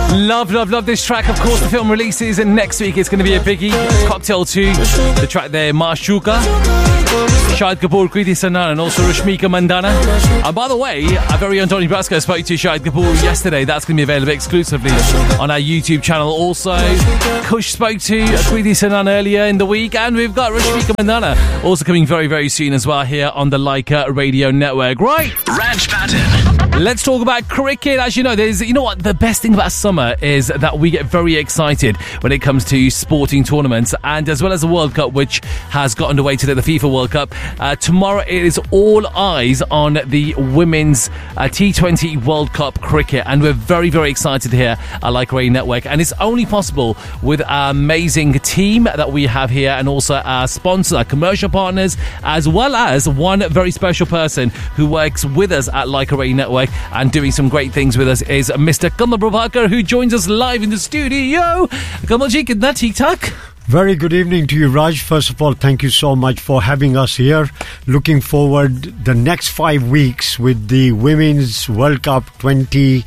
Love this track. Of course, the film releases and next week it's going to be a biggie. Cocktail 2, the track there, Maashuka. Shahid Kapoor, Kriti Sanan, and also Rashmika Mandanna. And by the way, our very own Tony Brasco spoke to Shahid Kapoor yesterday. That's going to be available exclusively on our YouTube channel. Also, Kush spoke to Kriti Sanan earlier in the week, and we've got Rashmika Mandanna also coming very, very soon as well here on the Leica Radio Network. Right, Raj Patton. Let's talk about cricket. As you know, what the best thing about summer is that we get very excited when it comes to sporting tournaments, and as well as the World Cup, which has got underway today, the FIFA World Cup. Tomorrow it is all eyes on the women's T20 World Cup cricket, and we're very, very excited here at Leica Radio Network, and it's only possible with our amazing team that we have here, and also our sponsors, our commercial partners, as well as one very special person who works with us at Leica Radio Network and doing some great things with us is Mr. Kamal Prabhakar, who joins us live in the studio. Kamalji, kitna theek thak? Very good evening to you, Raj. First of all, thank you so much for having us here. Looking forward the next 5 weeks with the Women's World Cup 20.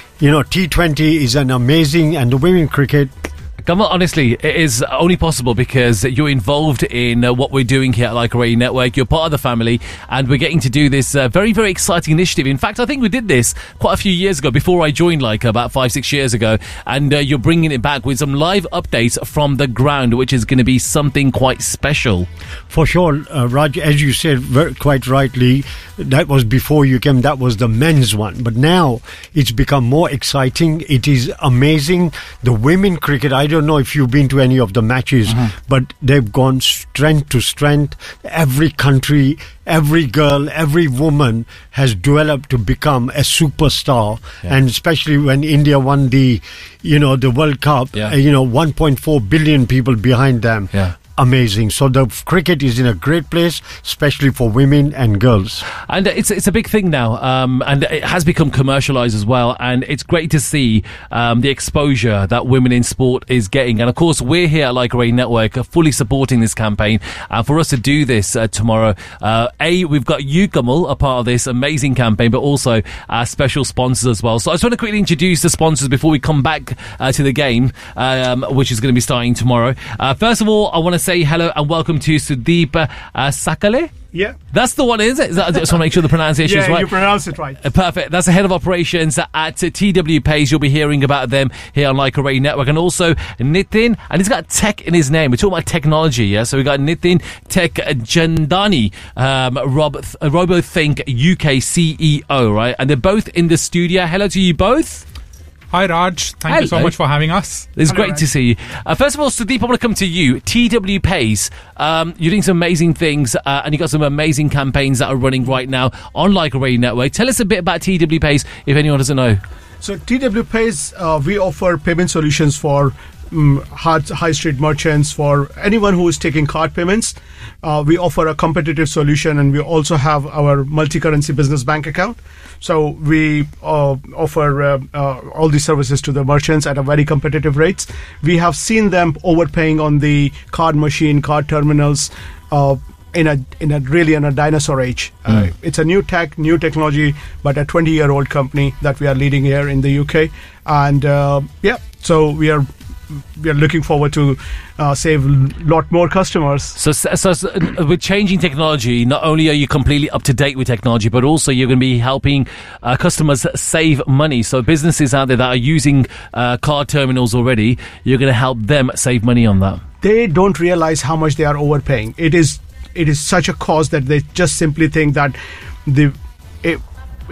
T20 is an amazing, and the women cricket. Kamal, honestly, it is only possible because you're involved in what we're doing here at Leica Radio Network. You're part of the family, and we're getting to do this very, very exciting initiative. In fact, I think we did this quite a few years ago, before I joined Leica, about 5-6 years ago, and you're bringing it back with some live updates from the ground, which is going to be something quite special. For sure, Raj, as you said quite rightly, that was before you came, that was the men's one. But now it's become more exciting. It is amazing. The women cricket, I don't know if you've been to any of the matches, but they've gone strength to strength. Every country, every girl, every woman has developed to become a superstar. Yeah. And especially when India won the World Cup, 1.4 billion people behind them. Yeah. Amazing. So the cricket is in a great place, especially for women and girls. And it's a big thing now, and it has become commercialised as well, and it's great to see the exposure that women in sport is getting. And of course, we're here at Leica Radio Network fully supporting this campaign, and for us to do this tomorrow, we've got you, Kamal, a part of this amazing campaign, but also our special sponsors as well. So I just want to quickly introduce the sponsors before we come back to the game, which is going to be starting tomorrow. First of all, I want to say hello and welcome to Sudeep Sakale. Yeah. That's the one, is it? I just want to make sure the pronunciation is right. Yeah, you pronounce it right. Perfect. That's the head of operations at TW Pays. You'll be hearing about them here on Leica Radio Network. And also Nitin, and he's got tech in his name. We're talking about technology, yeah? So we got Nitin Tech Jandani, RoboThink UK CEO, right? And they're both in the studio. Hello to you both. Hi Raj, thank you so much for having us. It's great to see you. First of all, Sudeep, I want to come to you. TW Pays, you're doing some amazing things, and you've got some amazing campaigns that are running right now on Leica Radio Network. Tell us a bit about TW Pays, if anyone doesn't know. So TW Pays, we offer payment solutions for high street merchants, for anyone who is taking card payments. We offer a competitive solution, and we also have our multi-currency business bank account. So we offer all these services to the merchants at a very competitive rates. We have seen them overpaying on the card machine, card terminals, in a dinosaur age. It's a new technology, but a 20-year-old company that we are leading here in the UK. And so we are looking forward to save a lot more customers. So with changing technology, not only are you completely up to date with technology, but also you're going to be helping customers save money. So businesses out there that are using card terminals already, you're going to help them save money on that. They don't realize how much they are overpaying. It is such a cost that they just simply think that it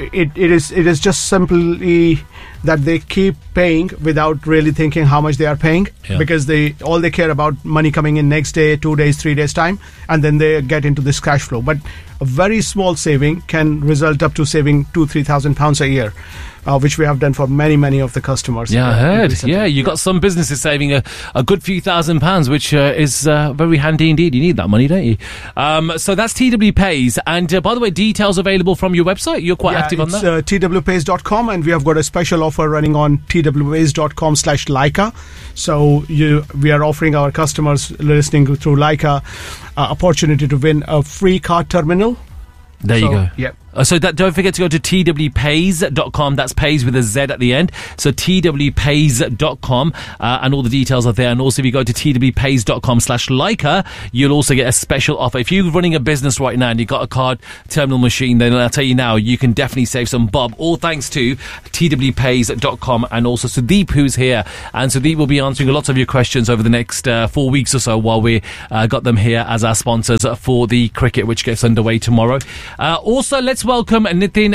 is just simply that they keep paying without really thinking how much they are paying, because all they care about money coming in next day, 2 days, 3 days time, and then they get into this cash flow. But a very small saving can result up to saving £2,000-3,000 a year, which we have done for many of the customers. Yeah, I heard. Recently. Yeah, you got some businesses saving a good few £1,000s, which is very handy indeed. You need that money, don't you? So that's TW Pays. And by the way, details available from your website. You're quite active on that. It's twpays.com, and we have got a special offer running on twpays.com/Leica. So we are offering our customers listening through Leica opportunity to win a free card terminal. There you go. Yeah. So don't forget to go to twpays.com. That's pays with a Z at the end. So twpays.com, and all the details are there. And also if you go to twpays.com/Leica, you'll also get a special offer. If you're running a business right now and you've got a card terminal machine, then I'll tell you now, you can definitely save some bob, all thanks to twpays.com and also Sudeep, who's here. And Sudeep will be answering lots of your questions over the next 4 weeks or so while we got them here as our sponsors for the cricket, which gets underway tomorrow. Also, let's welcome Nitin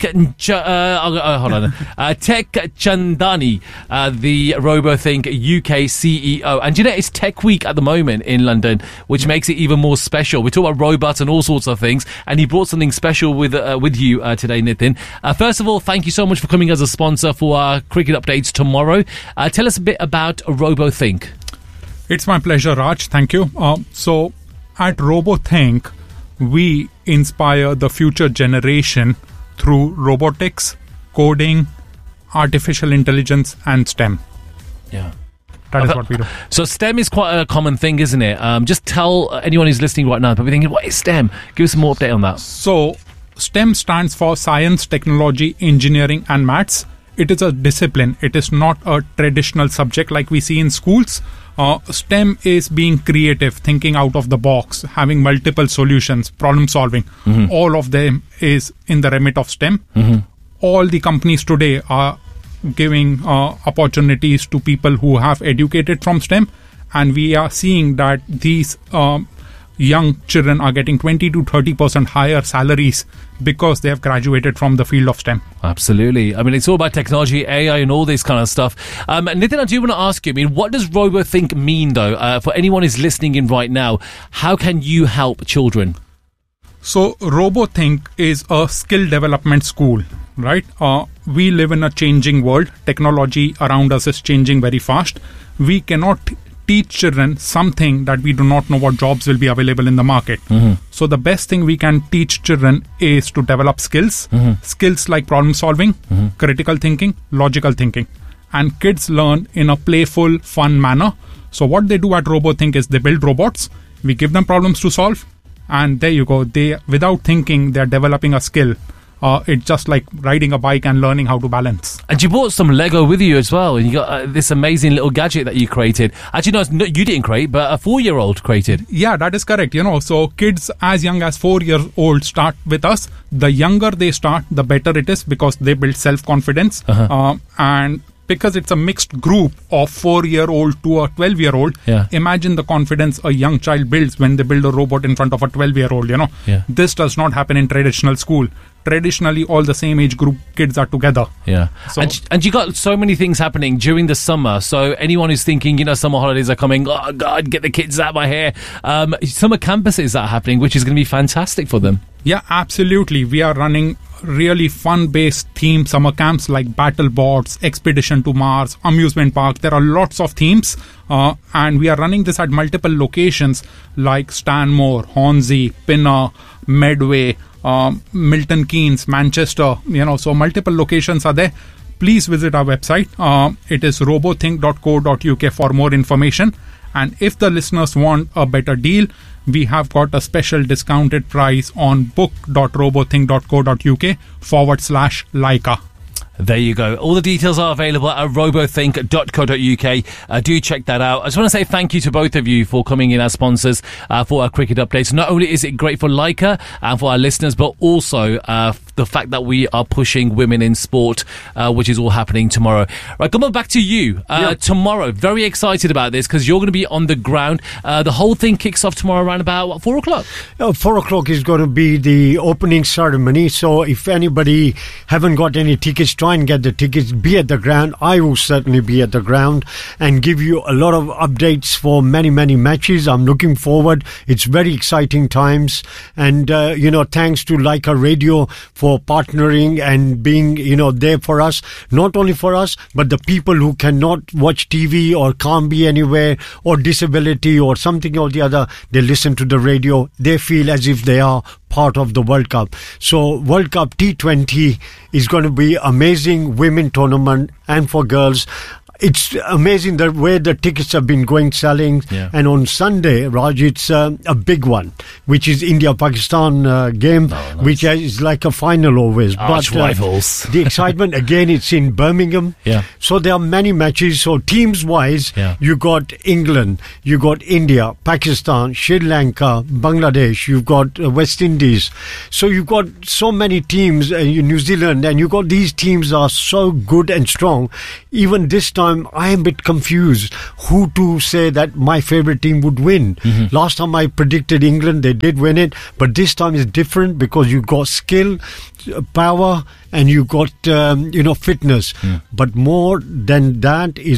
Teckchandani, the RoboThink UK CEO. And you know, it's Tech Week at the moment in London, which makes it even more special. We talk about robots and all sorts of things, and he brought something special with you today, Nitin. First of all, thank you so much for coming as a sponsor for our cricket updates tomorrow. Tell us a bit about RoboThink. It's my pleasure, Raj. Thank you. So at RoboThink, we inspire the future generation through robotics, coding, artificial intelligence, and STEM. Yeah. That is what we do. So STEM is quite a common thing, isn't it? Just tell anyone who's listening right now, probably thinking, what is STEM? Give us some more update on that. So STEM stands for Science, Technology, Engineering, and Maths. It is a discipline. It is not a traditional subject like we see in schools. STEM is being creative, thinking out of the box, having multiple solutions, problem solving. All of them is in the remit of STEM. All the companies today are giving opportunities to people who have educated from STEM, and we are seeing that these young children are getting 20 to 30% higher salaries because they have graduated from the field of STEM. Absolutely. I mean, it's all about technology, AI, and all this kind of stuff. Nitin, I do want to ask you, I mean, what does RoboThink mean, though? For anyone who's listening in right now, how can you help children? So, RoboThink is a skill development school, right? We live in a changing world. Technology around us is changing very fast. We cannot teach children something that we do not know what jobs will be available in the market. So the best thing we can teach children is to develop skills, skills like problem solving, critical thinking, logical thinking. And kids learn in a playful, fun manner. So what they do at RoboThink is they build robots. We give them problems to solve. And there you go. They, without thinking, they're developing a skill. It's just like riding a bike and learning how to balance. And you brought some Lego with you as well. And you got this amazing little gadget that you created. Actually, no, you didn't create, but a 4-year-old created. Yeah, that is correct. You know, so kids as young as 4 years old start with us. The younger they start, the better it is because they build self-confidence. And because it's a mixed group of 4-year-old to a 12-year-old, imagine the confidence a young child builds when they build a robot in front of a 12-year-old, you know. This does not happen in traditional school. Traditionally, all the same age group kids are together. So, and you got so many things happening during the summer. So anyone who's thinking, you know, summer holidays are coming, oh God, get the kids out of my hair. Summer campuses are happening, which is going to be fantastic for them. Yeah, absolutely. We are running really fun-based themed summer camps like BattleBots, Expedition to Mars, Amusement Park. There are lots of themes, and we are running this at multiple locations like Stanmore, Hornsey, Pinner, Medway, Milton Keynes, Manchester. You know, so multiple locations are there. Please visit our website. It is robothink.co.uk for more information. And if the listeners want a better deal, we have got a special discounted price on book.robothink.co.uk/Leica. There you go. All the details are available at robothink.co.uk. Do check that out. I just want to say thank you to both of you for coming in as sponsors for our cricket updates. Not only is it great for Leica and for our listeners, but also the fact that we are pushing women in sport, which is all happening tomorrow. Right, come on, back to you. Tomorrow, very excited about this because you're going to be on the ground. The whole thing kicks off tomorrow around about, 4 o'clock? 4 o'clock is going to be the opening ceremony. So if anybody haven't got any tickets, try and get the tickets, be at the ground. I will certainly be at the ground and give you a lot of updates for many, many matches. I'm looking forward. It's very exciting times. And, thanks to Leica Radio for partnering and being, there for us. Not only for us, but the people who cannot watch TV or can't be anywhere or disability or something or the other, they listen to the radio. They feel as if they are part of the World Cup. So World Cup T20 is going to be amazing women tournament and for girls. It's amazing the way the tickets have been selling. Yeah. And on Sunday, Raj, it's a big one, which is India-Pakistan game, nice. which is like a final always. Arch rivals. The excitement, again, it's in Birmingham. Yeah. So there are many matches. So teams-wise, Yeah. you got England, you got India, Pakistan, Sri Lanka, Bangladesh, you've got West Indies. So you've got so many teams, New Zealand, and you got these teams are so good and strong. Even this time, I am a bit confused who to say that my favorite team would win. Last time I predicted England, they did win it, but this time is different because you got skill, power, and you got fitness. But more than that is